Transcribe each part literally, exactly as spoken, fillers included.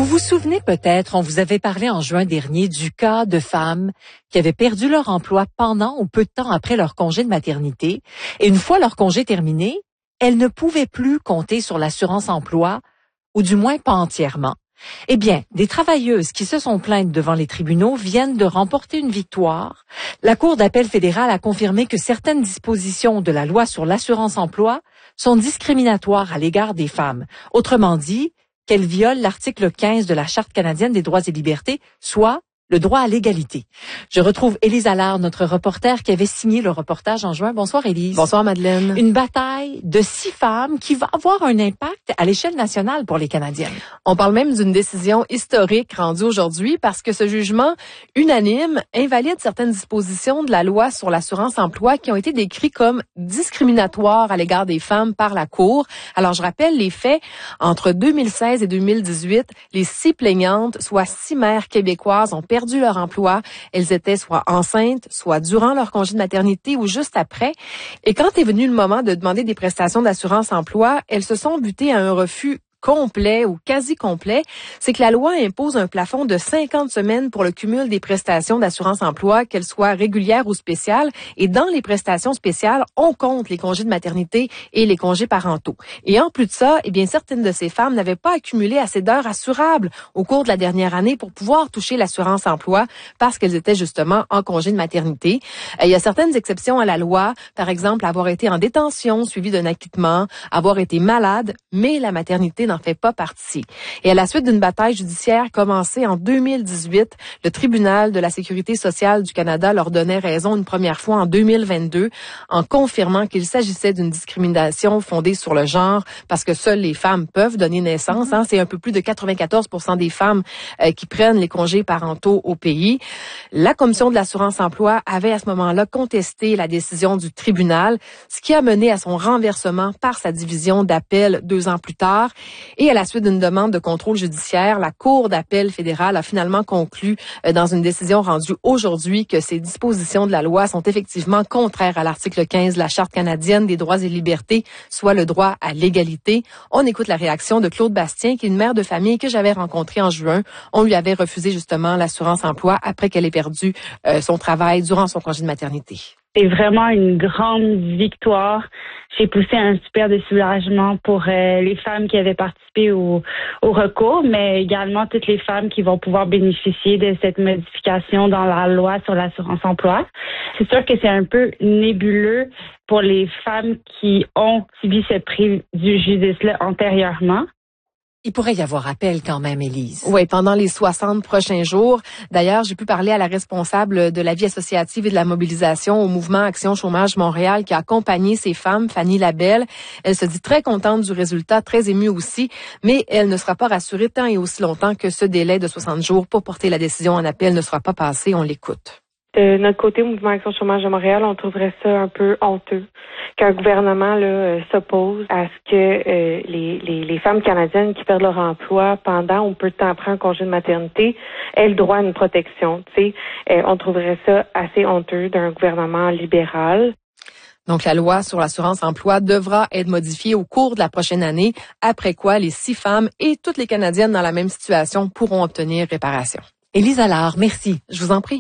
vous souvenez peut-être, on vous avait parlé en juin dernier du cas de femmes qui avaient perdu leur emploi pendant ou peu de temps après leur congé de maternité. Et une fois leur congé terminé, elles ne pouvaient plus compter sur l'assurance emploi, ou du moins pas entièrement. Eh bien, des travailleuses qui se sont plaintes devant les tribunaux viennent de remporter une victoire. La Cour d'appel fédérale a confirmé que certaines dispositions de la loi sur l'assurance emploi sont discriminatoires à l'égard des femmes. Autrement dit, qu'elle viole l'article quinze de la Charte canadienne des droits et libertés, soit le droit à l'égalité. Je retrouve Élise Allard, notre reporter qui avait signé le reportage en juin. Bonsoir Élise. Bonsoir Madeleine. Une bataille de six femmes qui va avoir un impact à l'échelle nationale pour les Canadiennes. On parle même d'une décision historique rendue aujourd'hui parce que ce jugement unanime invalide certaines dispositions de la loi sur l'assurance emploi qui ont été décrites comme discriminatoires à l'égard des femmes par la Cour. Alors je rappelle les faits. Entre deux mille seize et deux mille dix-huit, les six plaignantes, soit six mères québécoises, ont perdu perdu leur emploi. Elles étaient soit enceintes, soit durant leur congé de maternité ou juste après. Et quand est venu le moment de demander des prestations d'assurance emploi, elles se sont butées à un refus complet ou quasi complet, c'est que la loi impose un plafond de cinquante semaines pour le cumul des prestations d'assurance emploi, qu'elles soient régulières ou spéciales. Et dans les prestations spéciales, on compte les congés de maternité et les congés parentaux. Et en plus de ça, eh bien, certaines de ces femmes n'avaient pas accumulé assez d'heures assurables au cours de la dernière année pour pouvoir toucher l'assurance emploi parce qu'elles étaient justement en congé de maternité. Il y a certaines exceptions à la loi, par exemple avoir été en détention suivi d'un acquittement, avoir été malade, mais la maternité n'en fait pas partie. Et à la suite d'une bataille judiciaire commencée en deux mille dix-huit, le tribunal de la Sécurité sociale du Canada leur donnait raison une première fois en deux mille vingt-deux en confirmant qu'il s'agissait d'une discrimination fondée sur le genre parce que seules les femmes peuvent donner naissance. Hein. C'est un peu plus de quatre-vingt-quatorze pour cent des femmes euh, qui prennent les congés parentaux au pays. La Commission de l'assurance emploi avait à ce moment-là contesté la décision du tribunal, ce qui a mené à son renversement par sa division d'appel deux ans plus tard. Et à la suite d'une demande de contrôle judiciaire, la Cour d'appel fédérale a finalement conclu euh, dans une décision rendue aujourd'hui que ces dispositions de la loi sont effectivement contraires à l'article quinze de la Charte canadienne des droits et libertés, soit le droit à l'égalité. On écoute la réaction de Claude Bastien, qui est une mère de famille que j'avais rencontrée en juin. On lui avait refusé justement l'assurance emploi après qu'elle ait perdu euh, son travail durant son congé de maternité. C'est vraiment une grande victoire. J'ai poussé un super de soulagement pour euh, les femmes qui avaient participé au, au recours, mais également toutes les femmes qui vont pouvoir bénéficier de cette modification dans la loi sur l'assurance emploi. C'est sûr que c'est un peu nébuleux pour les femmes qui ont subi ce préjudice-là antérieurement. Il pourrait y avoir appel quand même, Élise. Oui, pendant les soixante prochains jours. D'ailleurs, j'ai pu parler à la responsable de la vie associative et de la mobilisation au mouvement Action Chômage Montréal qui a accompagné ces femmes, Fanny Labelle. Elle se dit très contente du résultat, très émue aussi, mais elle ne sera pas rassurée tant et aussi longtemps que ce délai de soixante jours pour porter la décision en appel ne sera pas passé. On l'écoute. De notre côté, au Mouvement Action Chômage de Montréal, on trouverait ça un peu honteux qu'un gouvernement là euh, s'oppose à ce que euh, les, les, les femmes canadiennes qui perdent leur emploi pendant ou peu de temps après un congé de maternité aient le droit à une protection. Tu sais, euh, on trouverait ça assez honteux d'un gouvernement libéral. Donc, la loi sur l'assurance emploi devra être modifiée au cours de la prochaine année, après quoi les six femmes et toutes les Canadiennes dans la même situation pourront obtenir réparation. Élise Allard, merci. Je vous en prie.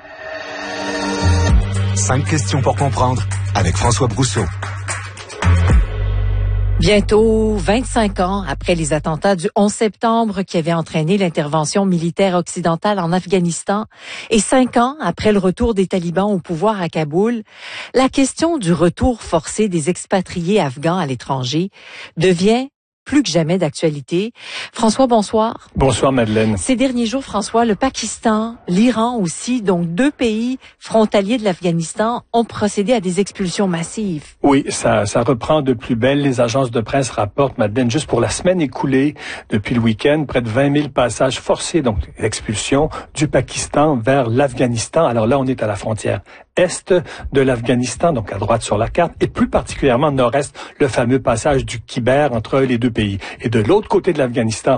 Cinq questions pour comprendre avec François Brousseau. Bientôt vingt-cinq ans après les attentats du onze septembre qui avaient entraîné l'intervention militaire occidentale en Afghanistan et cinq ans après le retour des talibans au pouvoir à Kaboul, la question du retour forcé des expatriés afghans à l'étranger devient plus que jamais d'actualité. François, bonsoir. Bonsoir, Madeleine. Ces derniers jours, François, le Pakistan, l'Iran aussi, donc deux pays frontaliers de l'Afghanistan, ont procédé à des expulsions massives. Oui, ça, ça reprend de plus belle. Les agences de presse rapportent, Madeleine, juste pour la semaine écoulée, depuis le week-end, près de vingt mille passages forcés, donc expulsions du Pakistan vers l'Afghanistan. Alors là, on est à la frontière est de l'Afghanistan, donc à droite sur la carte, et plus particulièrement nord-est, le fameux passage du Khyber entre les deux pays. Et de l'autre côté de l'Afghanistan,